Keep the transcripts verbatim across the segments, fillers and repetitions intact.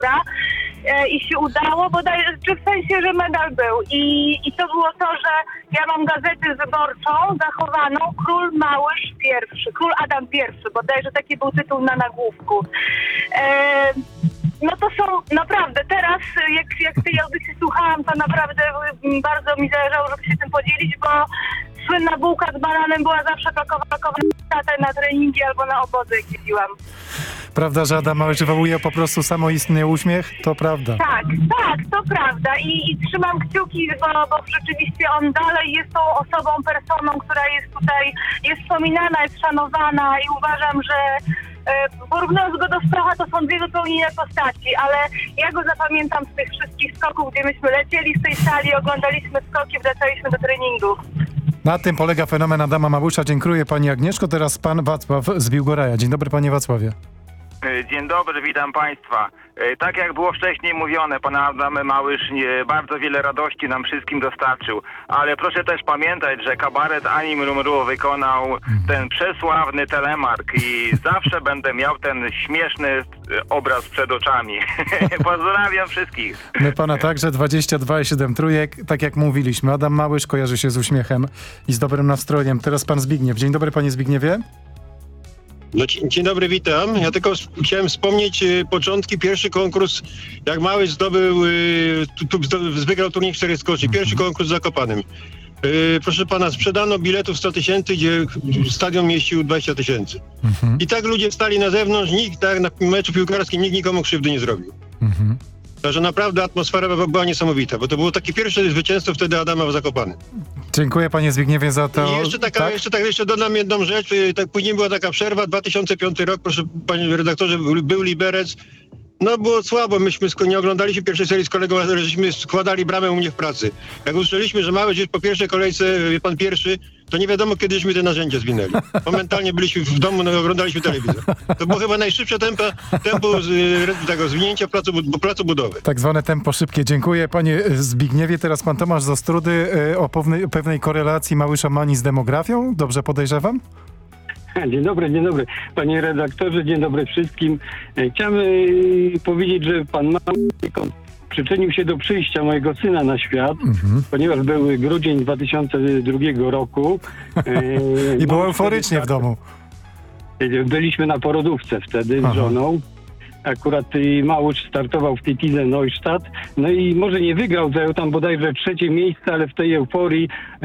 i się udało, bodaj, czy w sensie, że medal był. I, I to było to, że ja mam gazetę wyborczą zachowaną, Król Małysz pierwszy, Król Adam pierwszy, bodajże taki był tytuł na nagłówku. E, no to są naprawdę, teraz jak, jak tej audycji słuchałam, to naprawdę bardzo mi zależało, żeby się tym podzielić, bo słynna bułka z bananem była zawsze pakowana na treningi albo na obozy, jak jeździłam. Prawda, że Adam Małysz wywołuje po prostu samoistny uśmiech? To prawda. Tak, tak, to prawda. I, i trzymam kciuki, bo, bo rzeczywiście on dalej jest tą osobą, personą, która jest tutaj, jest wspominana, jest szanowana i uważam, że e, porównując go do Stacha, to są dwie zupełnie inne postaci, ale ja go zapamiętam z tych wszystkich skoków, gdzie myśmy lecieli z tej sali, oglądaliśmy skoki, wracaliśmy do treningu. Na tym polega fenomen Adama Małysza. Dziękuję pani Agnieszko. Teraz pan Wacław z Biłgoraja. Dzień dobry, panie Wacławie. Dzień dobry, witam państwa. Tak jak było wcześniej mówione, pan Adam Małysz bardzo wiele radości nam wszystkim dostarczył, ale proszę też pamiętać, że kabaret Ani Mrumru wykonał ten przesławny telemark i zawsze będę miał ten śmieszny obraz przed oczami. Pozdrawiam wszystkich. My pana także, dwadzieścia dwa i siedem trójek, tak jak mówiliśmy, Adam Małysz kojarzy się z uśmiechem i z dobrym nastrojem. Teraz pan Zbigniew. Dzień dobry, panie Zbigniewie. No, dzień dobry, witam. Ja tylko chciałem wspomnieć y, początki, pierwszy konkurs, jak Małysz zdobył, y, tu, tu, wygrał turniej cztery skoczni, pierwszy konkurs z Zakopanem. Y, proszę pana, sprzedano biletów sto tysięcy, gdzie stadion mieścił dwadzieścia tysięcy. Mhm. I tak ludzie stali na zewnątrz, nikt tak na meczu piłkarskim, nikt nikomu krzywdy nie zrobił. Mhm. Także naprawdę atmosfera była niesamowita, bo to było takie pierwsze zwycięstwo wtedy Adama w Zakopanem. Dziękuję panie Zbigniewie za to. I jeszcze taka, tak? jeszcze tak, jeszcze dodam jedną rzecz. Tak, później była taka przerwa, dwa tysiące piąty rok, proszę panie redaktorze, był, był Liberec. No było słabo, myśmy sk- nie oglądaliśmy pierwszej serii z kolegą, ale żeśmy składali bramę u mnie w pracy. Jak usłyszeliśmy, że Małysz jest po pierwszej kolejce, wie pan, pierwszy, to nie wiadomo, kiedyśmy te narzędzia zwinęli. Momentalnie byliśmy w domu, no, oglądaliśmy telewizor. To było chyba najszybsze tempo, tempo z, y, tego zwinięcia placu, bu- placu budowy. Tak zwane tempo szybkie. Dziękuję panie Zbigniewie. Teraz pan Tomasz z Ostródy y, o pewnej, pewnej korelacji Małysza Mani z demografią. Dobrze podejrzewam? Dzień dobry, dzień dobry panie redaktorze, dzień dobry wszystkim. Chciałem y, powiedzieć, że pan Małysz przyczynił się do przyjścia mojego syna na świat, mhm. ponieważ był grudzień dwa tysiące drugiego roku. Y, I było euforycznie w domu. Byliśmy na porodówce wtedy z Aha. żoną. Akurat y, Małysz startował w Titize Neustadt, no i może nie wygrał, zajął tam bodajże trzecie miejsce, ale w tej euforii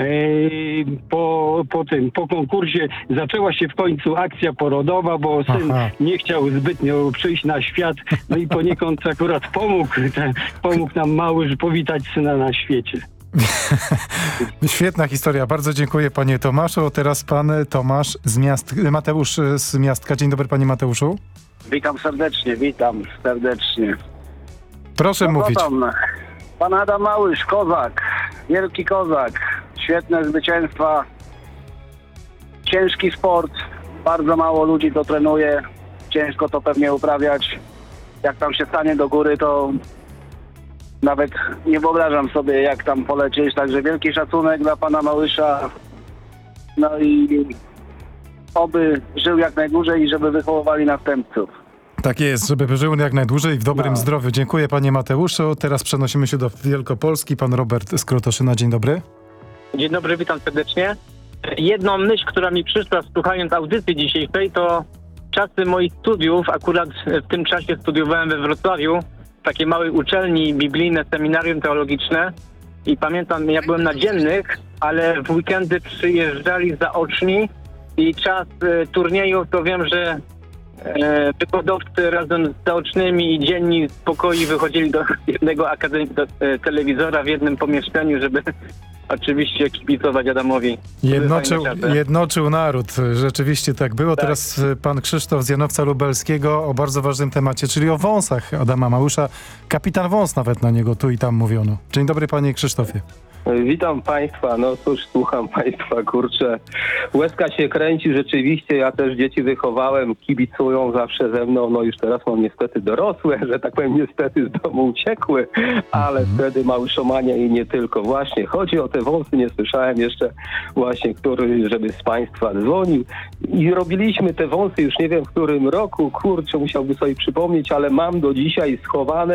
y, po, po tym, po konkursie zaczęła się w końcu akcja porodowa, bo syn Aha. nie chciał zbytnio przyjść na świat, no i poniekąd akurat pomógł, te, pomógł nam Małysz powitać syna na świecie. Świetna historia. Bardzo dziękuję panie Tomaszu. Teraz pan Tomasz z miast... Mateusz z Miastka. Dzień dobry panie Mateuszu. Witam serdecznie, witam serdecznie. Proszę no mówić. Tam, pan Adam Małysz, kozak, wielki kozak, świetne zwycięstwa, ciężki sport, bardzo mało ludzi to trenuje, ciężko to pewnie uprawiać. Jak tam się stanie do góry, to nawet nie wyobrażam sobie, jak tam polecieć, także wielki szacunek dla pana Małysza. No i oby żył jak najdłużej i żeby wychowywali następców. Tak jest, żeby żył jak najdłużej w dobrym No. zdrowiu. Dziękuję panie Mateuszu. Teraz przenosimy się do Wielkopolski. Pan Robert z Krotoszyna. Dzień dobry. Dzień dobry, witam serdecznie. Jedną myśl, która mi przyszła słuchając audycji dzisiejszej, to czasy moich studiów. Akurat w tym czasie studiowałem we Wrocławiu w takiej małej uczelni biblijne, seminarium teologiczne i pamiętam, ja byłem na dziennych, ale w weekendy przyjeżdżali zaoczni i czas e, turnieju, to wiem, że e, wykładowcy razem z zaocznymi i dzienni z pokoi wychodzili do jednego akademi- do, e, telewizora w jednym pomieszczeniu, żeby oczywiście kibicować Adamowi. Jednoczył, jednoczył naród. Rzeczywiście tak było. Tak. Teraz pan Krzysztof z Janowca Lubelskiego o bardzo ważnym temacie, czyli o wąsach Adama Małysza. Kapitan Wąs nawet na niego tu i tam mówiono. Dzień dobry panie Krzysztofie. Witam Państwa, no cóż, słucham Państwa, kurczę, łezka się kręci rzeczywiście, ja też dzieci wychowałem, kibicują zawsze ze mną, no już teraz mam niestety dorosłe, że tak powiem niestety z domu uciekły, ale wtedy Małyszomania i nie tylko, właśnie, chodzi o te wąsy, nie słyszałem jeszcze właśnie, który, żeby z Państwa dzwonił i robiliśmy te wąsy już nie wiem w którym roku, kurczę, musiałby sobie przypomnieć, ale mam do dzisiaj schowane